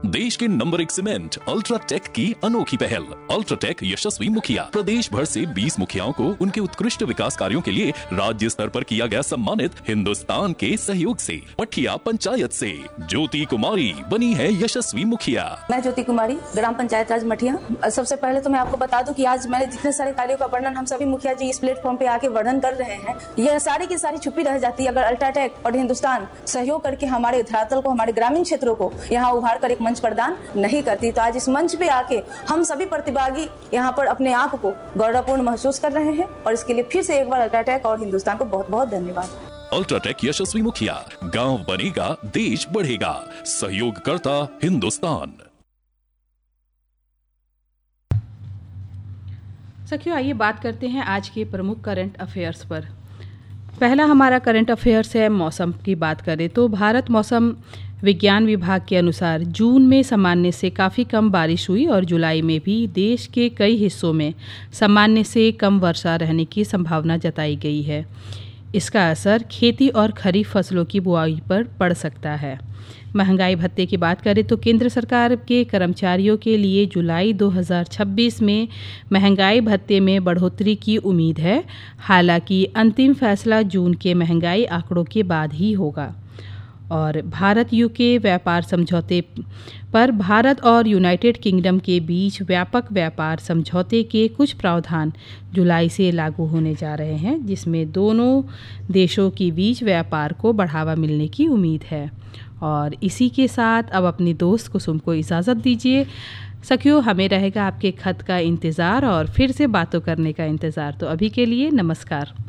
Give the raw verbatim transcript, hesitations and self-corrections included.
देश के नंबर एक सीमेंट अल्ट्राटेक की अनोखी पहल। अल्ट्राटेक यशस्वी मुखिया प्रदेश भर से बीस मुखियाओं को उनके उत्कृष्ट विकास कार्यों के लिए राज्य स्तर पर किया गया सम्मानित। हिंदुस्तान के सहयोग से पठिया पंचायत से ज्योति कुमारी बनी है यशस्वी मुखिया। मैं ज्योति कुमारी, ग्राम पंचायत राज मठिया। सबसे पहले तो मैं आपको बता दूं कि आज मैंने जितने सारे कार्यों का वर्णन हम सभी मुखिया जी इस प्लेटफॉर्म पे आके वर्णन कर रहे हैं, यह सारी की सारी छुपी रह जाती है अगर अल्ट्राटेक और हिंदुस्तान सहयोग करके हमारे धरातल को, हमारे ग्रामीण क्षेत्रों को यहाँ उभार कर एक मंच प्रदान नहीं करती। तो आज इस मंच पे आके हम सभी प्रतिभागी यहाँ पर अपने आप को गौरवपूर्ण महसूस कर रहे हैं और इसके लिए फिर से एक बार अल्ट्राटेक और हिंदुस्तान को बहुत बहुत धन्यवाद। अल्ट्राटेक यशस्वी मुखिया, गांव बनेगा देश बढ़ेगा, सहयोग करता हिंदुस्तान। सखियों, आइए बात करते हैं आज के प्रमुख करंट अफेयर्स पर। पहला हमारा करंट अफेयर्स है मौसम की बात करें तो भारत मौसम विज्ञान विभाग के अनुसार जून में सामान्य से काफ़ी कम बारिश हुई और जुलाई में भी देश के कई हिस्सों में सामान्य से कम वर्षा रहने की संभावना जताई गई है। इसका असर खेती और खरीफ फसलों की बुआई पर पड़ सकता है। महंगाई भत्ते की बात करें तो केंद्र सरकार के कर्मचारियों के लिए जुलाई दो हज़ार छब्बीस में महंगाई भत्ते में बढ़ोतरी की उम्मीद है। हालांकि अंतिम फैसला जून के महंगाई आंकड़ों के बाद ही होगा। और भारत यूके व्यापार समझौते पर भारत और यूनाइटेड किंगडम के बीच व्यापक व्यापार समझौते के कुछ प्रावधान जुलाई से लागू होने जा रहे हैं, जिसमें दोनों देशों के बीच व्यापार को बढ़ावा मिलने की उम्मीद है। और इसी के साथ अब अपनी दोस्त कुसुम को इजाज़त दीजिए। सखियों, हमें रहेगा आपके खत का इंतज़ार और फिर से बातों करने का इंतज़ार। तो अभी के लिए नमस्कार।